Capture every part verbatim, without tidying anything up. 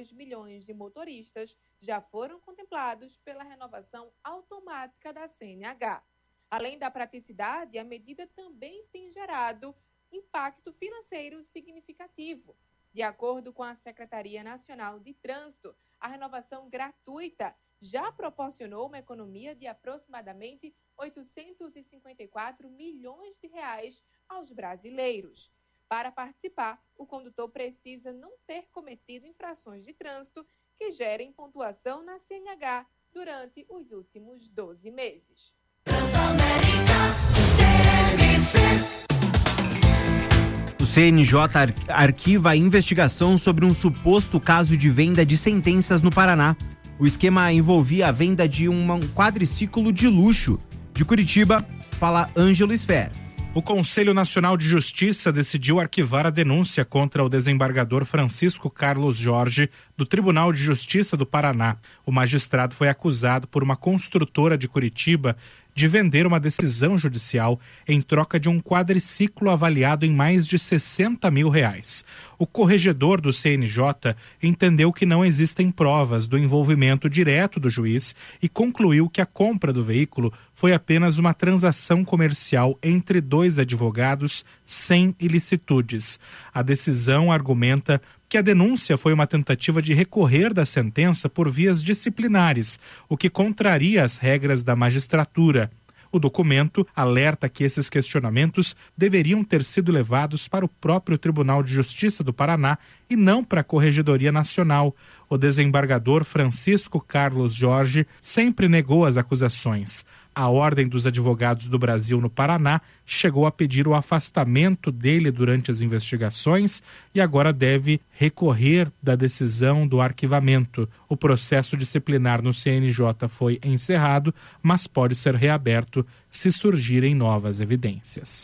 dez milhões de motoristas já foram contemplados pela renovação automática da C N H. Além da praticidade, a medida também tem gerado impacto financeiro significativo. De acordo com a Secretaria Nacional de Trânsito, a renovação gratuita já proporcionou uma economia de aproximadamente oitocentos e cinquenta e quatro milhões de reais aos brasileiros. Para participar, o condutor precisa não ter cometido infrações de trânsito que gerem pontuação na C N H durante os últimos doze meses. O C N J arquiva a investigação sobre um suposto caso de venda de sentenças no Paraná. O esquema envolvia a venda de um quadriciclo de luxo. De Curitiba, fala Ângelo Esfer. O Conselho Nacional de Justiça decidiu arquivar a denúncia contra o desembargador Francisco Carlos Jorge, do Tribunal de Justiça do Paraná. O magistrado foi acusado por uma construtora de Curitiba de vender uma decisão judicial em troca de um quadriciclo avaliado em mais de sessenta mil reais. O corregedor do C N J entendeu que não existem provas do envolvimento direto do juiz e concluiu que a compra do veículo foi apenas uma transação comercial entre dois advogados sem ilicitudes. A decisão argumenta que a denúncia foi uma tentativa de recorrer da sentença por vias disciplinares, o que contraria as regras da magistratura. O documento alerta que esses questionamentos deveriam ter sido levados para o próprio Tribunal de Justiça do Paraná e não para a Corregedoria Nacional. O desembargador Francisco Carlos Jorge sempre negou as acusações. A Ordem dos Advogados do Brasil no Paraná chegou a pedir o afastamento dele durante as investigações e agora deve recorrer da decisão do arquivamento. O processo disciplinar no C N J foi encerrado, mas pode ser reaberto se surgirem novas evidências.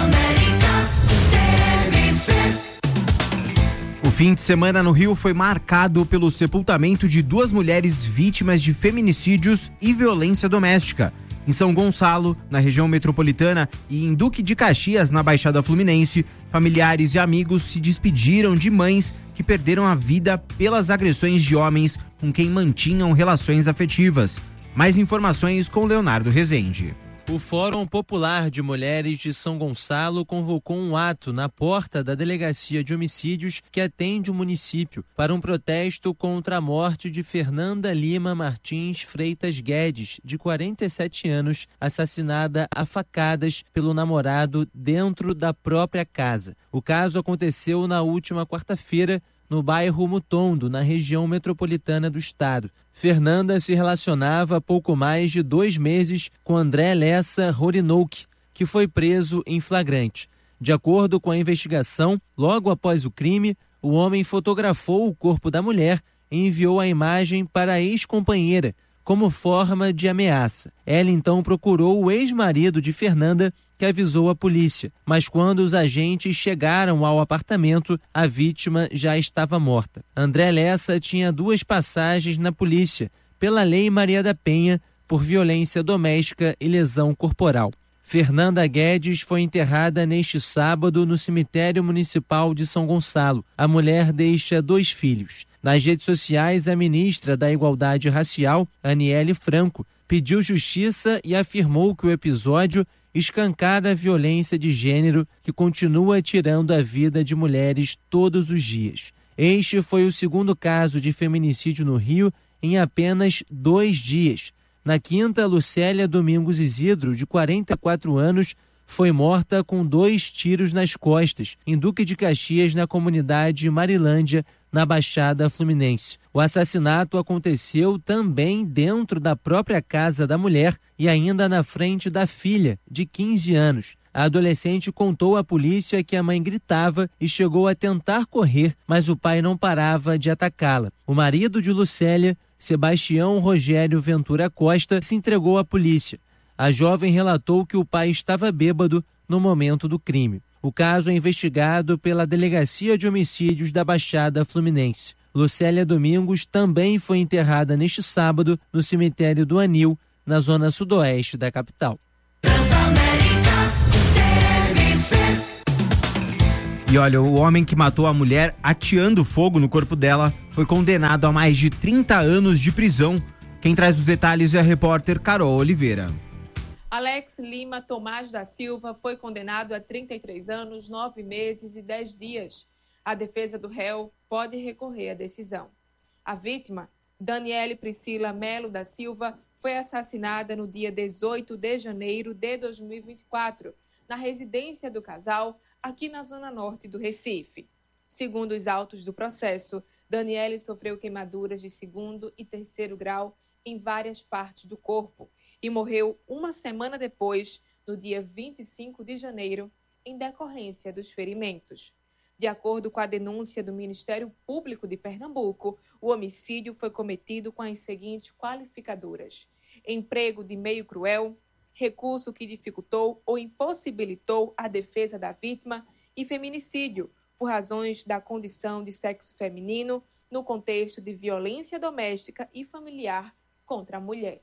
O fim de semana no Rio foi marcado pelo sepultamento de duas mulheres vítimas de feminicídios e violência doméstica. Em São Gonçalo, na região metropolitana, e em Duque de Caxias, na Baixada Fluminense, familiares e amigos se despediram de mães que perderam a vida pelas agressões de homens com quem mantinham relações afetivas. Mais informações com Leonardo Rezende. O Fórum Popular de Mulheres de São Gonçalo convocou um ato na porta da Delegacia de Homicídios que atende o município para um protesto contra a morte de Fernanda Lima Martins Freitas Guedes, de quarenta e sete anos, assassinada a facadas pelo namorado dentro da própria casa. O caso aconteceu na última quarta-feira, no bairro Mutondo, na região metropolitana do estado. Fernanda se relacionava há pouco mais de dois meses com André Lessa Horinouk, que foi preso em flagrante. De acordo com a investigação, logo após o crime, o homem fotografou o corpo da mulher e enviou a imagem para a ex-companheira, como forma de ameaça. Ela então procurou o ex-marido de Fernanda, que avisou a polícia, mas quando os agentes chegaram ao apartamento, a vítima já estava morta. André Lessa tinha duas passagens na polícia, pela Lei Maria da Penha, por violência doméstica e lesão corporal. Fernanda Guedes foi enterrada neste sábado no cemitério municipal de São Gonçalo. A mulher deixa dois filhos. Nas redes sociais, a ministra da Igualdade Racial, Aniele Franco, pediu justiça e afirmou que o episódio escancara a violência de gênero que continua tirando a vida de mulheres todos os dias. Este foi o segundo caso de feminicídio no Rio em apenas dois dias. Na quinta, Lucélia Domingos Isidro, de quarenta e quatro anos, foi morta com dois tiros nas costas, em Duque de Caxias, na comunidade Marilândia, na Baixada Fluminense. O assassinato aconteceu também dentro da própria casa da mulher e ainda na frente da filha, de quinze anos. A adolescente contou à polícia que a mãe gritava e chegou a tentar correr, mas o pai não parava de atacá-la. O marido de Lucélia, Sebastião Rogério Ventura Costa, se entregou à polícia. A jovem relatou que o pai estava bêbado no momento do crime. O caso é investigado pela Delegacia de Homicídios da Baixada Fluminense. Lucélia Domingos também foi enterrada neste sábado no cemitério do Anil, na zona sudoeste da capital. E olha, o homem que matou a mulher ateando fogo no corpo dela foi condenado a mais de trinta anos de prisão. Quem traz os detalhes é a repórter Carol Oliveira. Alex Lima Tomás da Silva foi condenado a trinta e três anos, nove meses e dez dias. A defesa do réu pode recorrer à decisão. A vítima, Daniele Priscila Melo da Silva, foi assassinada no dia dezoito de janeiro de dois mil e vinte e quatro, na residência do casal, aqui na zona norte do Recife. Segundo os autos do processo, Daniele sofreu queimaduras de segundo e terceiro grau em várias partes do corpo e morreu uma semana depois, no dia vinte e cinco de janeiro, em decorrência dos ferimentos. De acordo com a denúncia do Ministério Público de Pernambuco, o homicídio foi cometido com as seguintes qualificadoras: emprego de meio cruel, recurso que dificultou ou impossibilitou a defesa da vítima e feminicídio, por razões da condição de sexo feminino, no contexto de violência doméstica e familiar contra a mulher.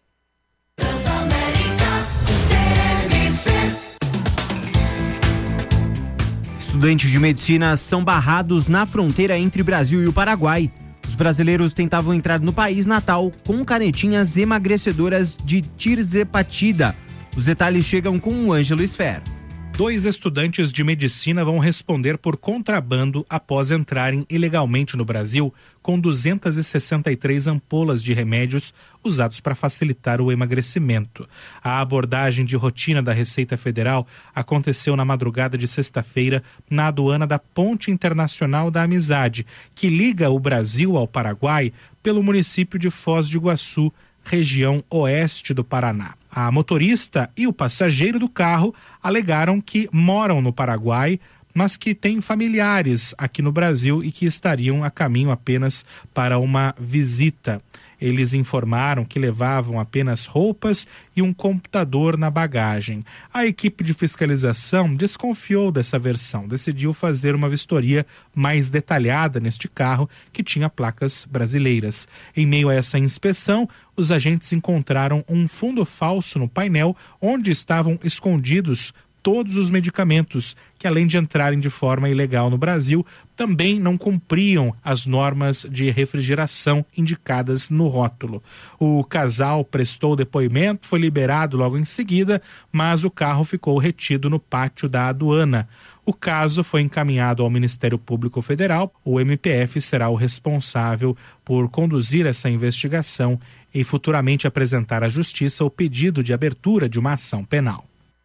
Estudantes de medicina são barrados na fronteira entre Brasil e o Paraguai. Os brasileiros tentavam entrar no país natal com canetinhas emagrecedoras de tirzepatida. Os detalhes chegam com o Ângelo Sfer. Dois estudantes de medicina vão responder por contrabando após entrarem ilegalmente no Brasil com duzentas e sessenta e três ampolas de remédios usados para facilitar o emagrecimento. A abordagem de rotina da Receita Federal aconteceu na madrugada de sexta-feira na aduana da Ponte Internacional da Amizade, que liga o Brasil ao Paraguai pelo município de Foz do Iguaçu, região oeste do Paraná. A motorista e o passageiro do carro alegaram que moram no Paraguai, mas que têm familiares aqui no Brasil e que estariam a caminho apenas para uma visita. Eles informaram que levavam apenas roupas e um computador na bagagem. A equipe de fiscalização desconfiou dessa versão, decidiu fazer uma vistoria mais detalhada neste carro que tinha placas brasileiras. Em meio a essa inspeção, os agentes encontraram um fundo falso no painel onde estavam escondidos todos os medicamentos que, além de entrarem de forma ilegal no Brasil, também não cumpriam as normas de refrigeração indicadas no rótulo. O casal prestou depoimento, foi liberado logo em seguida, mas o carro ficou retido no pátio da aduana. O caso foi encaminhado ao Ministério Público Federal. O M P F será o responsável por conduzir essa investigação e futuramente apresentar à Justiça o pedido de abertura de uma ação penal.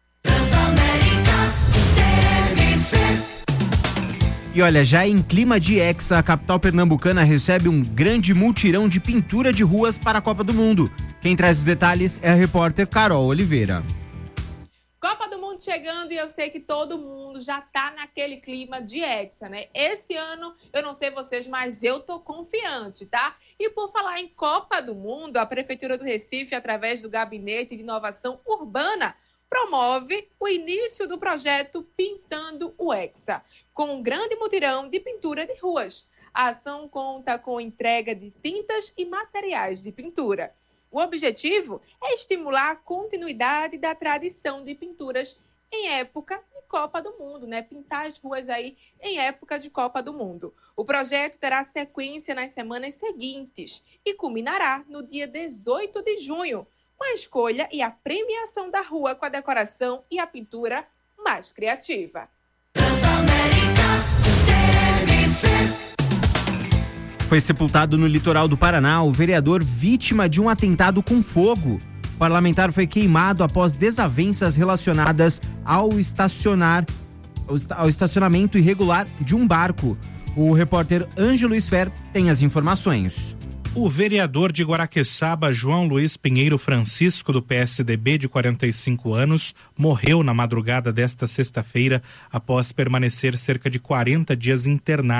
E olha, já em clima de hexa, a capital pernambucana recebe um grande mutirão de pintura de ruas para a Copa do Mundo. Quem traz os detalhes é a repórter Carol Oliveira. Copa do Mundo chegando e eu sei que todo mundo já tá naquele clima de hexa, né? Esse ano, eu não sei vocês, mas eu tô confiante, tá? E por falar em Copa do Mundo, a Prefeitura do Recife, através do Gabinete de Inovação Urbana, promove o início do projeto Pintando o Hexa, com um grande mutirão de pintura de ruas. A ação conta com entrega de tintas e materiais de pintura. O objetivo é estimular a continuidade da tradição de pinturas em época de Copa do Mundo, né? Pintar as ruas aí em época de Copa do Mundo. O projeto terá sequência nas semanas seguintes e culminará no dia dezoito de junho, com a escolha e a premiação da rua com a decoração e a pintura mais criativa. Foi sepultado no litoral do Paraná o vereador vítima de um atentado com fogo. O parlamentar foi queimado após desavenças relacionadas ao estacionar, ao estacionamento irregular de um barco. O repórter Ângelo Sfer tem as informações. O vereador de Guaraqueçaba, João Luiz Pinheiro Francisco, do P S D B, de quarenta e cinco anos, morreu na madrugada desta sexta-feira após permanecer cerca de quarenta dias internado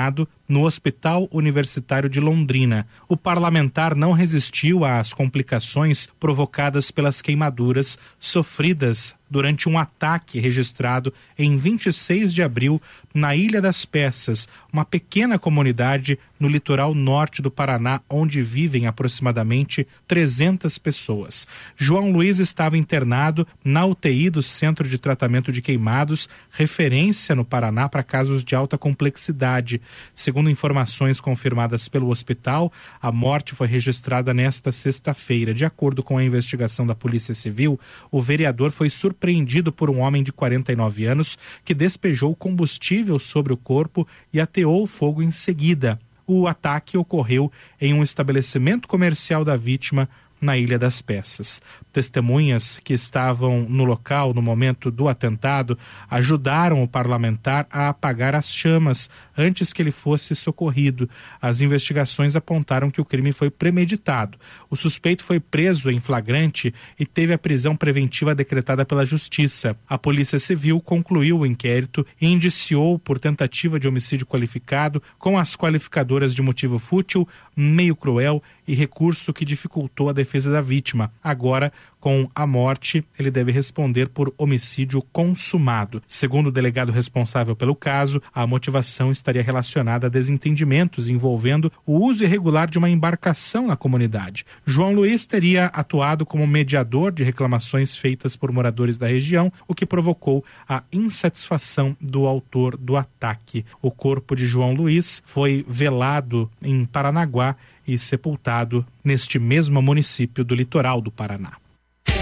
no Hospital Universitário de Londrina. O parlamentar não resistiu às complicações provocadas pelas queimaduras sofridas durante um ataque registrado em vinte e seis de abril na Ilha das Peças, uma pequena comunidade no litoral norte do Paraná, onde vivem aproximadamente trezentas pessoas. João Luiz estava internado na U T I do Centro de Tratamento de Queimados, referência no Paraná para casos de alta complexidade. Segundo informações confirmadas pelo hospital, a morte foi registrada nesta sexta-feira. De acordo com a investigação da Polícia Civil, o vereador foi surpreendido por um homem de quarenta e nove anos que despejou combustível sobre o corpo e ateou o fogo em seguida. O ataque ocorreu em um estabelecimento comercial da vítima na Ilha das Peças. Testemunhas que estavam no local no momento do atentado ajudaram o parlamentar a apagar as chamas antes que ele fosse socorrido. As investigações apontaram que o crime foi premeditado. O suspeito foi preso em flagrante e teve a prisão preventiva decretada pela Justiça. A Polícia Civil concluiu o inquérito e indiciou por tentativa de homicídio qualificado com as qualificadoras de motivo fútil, meio cruel e recurso que dificultou a defesa da vítima. Agora, com a morte, ele deve responder por homicídio consumado. Segundo o delegado responsável pelo caso, a motivação estaria relacionada a desentendimentos envolvendo o uso irregular de uma embarcação na comunidade. João Luiz teria atuado como mediador de reclamações feitas por moradores da região, o que provocou a insatisfação do autor do ataque. O corpo de João Luiz foi velado em Paranaguá e sepultado neste mesmo município do litoral do Paraná.